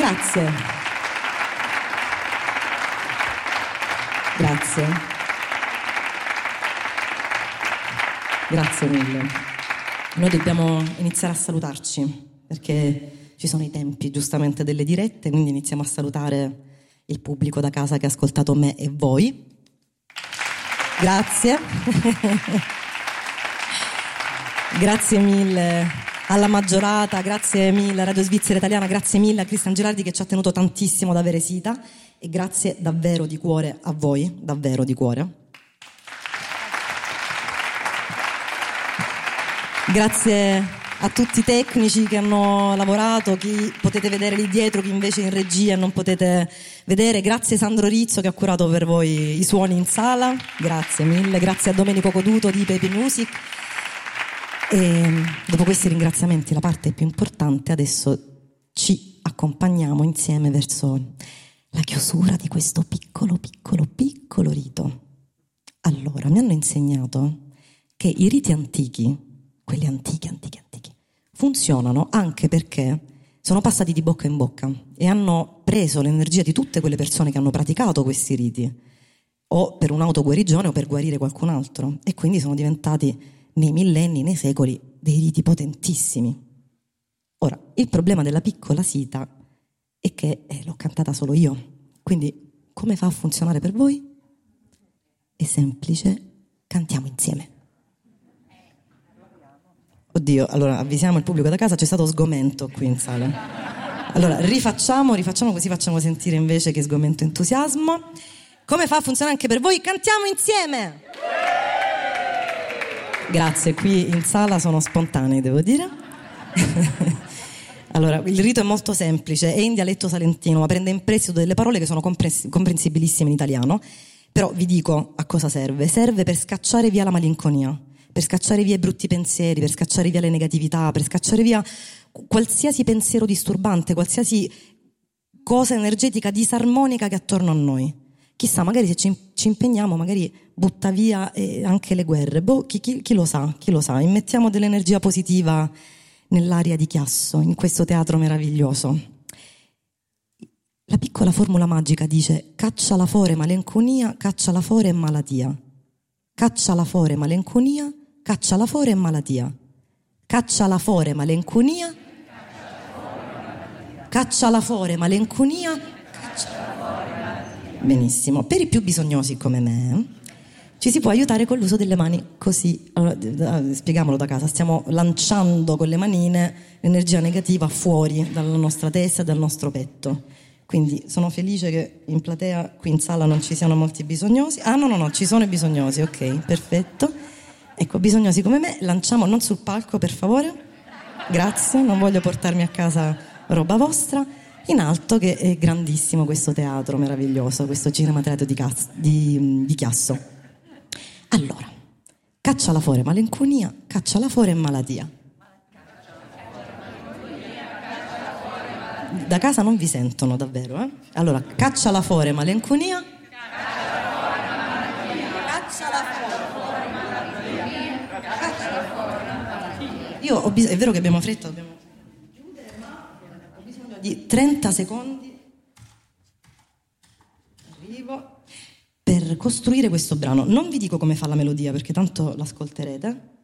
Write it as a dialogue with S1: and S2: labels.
S1: Grazie. Grazie. Grazie mille. Noi dobbiamo iniziare a salutarci perché ci sono i tempi giustamente delle dirette, quindi iniziamo a salutare il pubblico da casa che ha ascoltato me e voi. Grazie. Grazie mille alla Maggiorata, grazie mille a Radio Svizzera Italiana, grazie mille a Cristian Girardi che ci ha tenuto tantissimo ad avere Sita e grazie davvero di cuore a voi, davvero di cuore. Grazie a tutti i tecnici che hanno lavorato, chi potete vedere lì dietro, chi invece in regia non potete vedere. Grazie Sandro Rizzo che ha curato per voi i suoni in sala, grazie mille. Grazie a Domenico Coduto di Pepe Music. E dopo questi ringraziamenti, la parte più importante, adesso ci accompagniamo insieme verso la chiusura di questo piccolo rito. Allora, mi hanno insegnato che i riti antichi, quelli antichi, funzionano anche perché sono passati di bocca in bocca e hanno preso l'energia di tutte quelle persone che hanno praticato questi riti, o per un'autoguarigione o per guarire qualcun altro, e quindi sono diventati nei millenni, nei secoli, dei riti potentissimi. Ora, il problema della piccola Sita è che l'ho cantata solo io, quindi come fa a funzionare per voi? È semplice, cantiamo insieme. Oddio, allora avvisiamo il pubblico da casa, c'è stato sgomento qui in sala. Allora, rifacciamo così facciamo sentire invece che sgomento entusiasmo. Come fa a funzionare anche per voi? Cantiamo insieme! Grazie, qui in sala sono spontanei, devo dire. Allora, il rito è molto semplice, è in dialetto salentino, ma prende in prestito delle parole che sono comprensibilissime in italiano, però vi dico a cosa serve. Serve per scacciare via la malinconia, per scacciare via i brutti pensieri, per scacciare via le negatività, per scacciare via qualsiasi pensiero disturbante, qualsiasi cosa energetica disarmonica che è attorno a noi. Chissà, magari se ci impegniamo, magari butta via anche le guerre. Chi lo sa, immettiamo dell'energia positiva nell'aria di Chiasso, in questo teatro meraviglioso. La piccola formula magica dice: cacciala fuori malinconia, cacciala fuori malattia. Cacciala fuori malinconia, cacciala fuori malattia. Cacciala fuori malinconia, cacciala fuori malinconia. Benissimo. Per i più bisognosi come me ci si può aiutare con l'uso delle mani così. Allora, spieghiamolo da casa, stiamo lanciando con le manine l'energia negativa fuori dalla nostra testa e dal nostro petto. Quindi sono felice che in platea, qui in sala, non ci siano molti bisognosi. No, ci sono i bisognosi, ok, perfetto. Ecco, bisognosi come me, lanciamo, non sul palco per favore, grazie, non voglio portarmi a casa roba vostra. In alto, che è grandissimo questo teatro meraviglioso, questo cinema teatro di Chiasso. Allora, cacciala fuori malinconia, cacciala fuori malattia. Da casa non vi sentono davvero, eh? Allora, cacciala fuori malinconia, cacciala fuori malattia. È vero che abbiamo fretta, dobbiamo di 30 secondi arrivo per costruire questo brano. Non vi dico come fa la melodia perché tanto l'ascolterete,